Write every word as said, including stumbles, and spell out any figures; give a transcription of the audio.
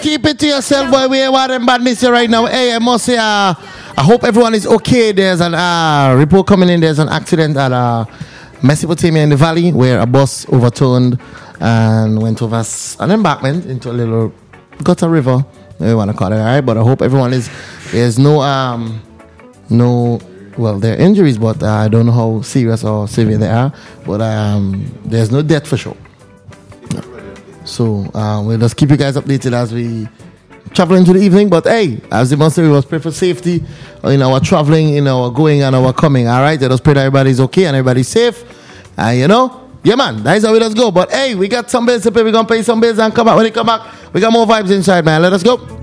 keep it to yourself, boy. We are them badness here right now. Hey, I must say, uh, I hope everyone is okay. There's an uh, report coming in. There's an accident at uh, Mesopotamia in the valley where a bus overturned and went over an embankment into a little gutter river. We want to call it, all right? But I hope everyone is. There's no um, no. Well, there are injuries, but uh, I don't know how serious or severe they are. But um, there's no death for sure. So uh, we'll just keep you guys updated as we travel into the evening. But hey, as the monster, we must pray for safety in our traveling, in our going and our coming. All right, let us pray that everybody's okay and everybody's safe. And you know, yeah, man, that's how we let's go. But hey, we got some bills to pay. We're gonna pay some bills and come back. When they come back, we got more vibes inside, man. Let us go.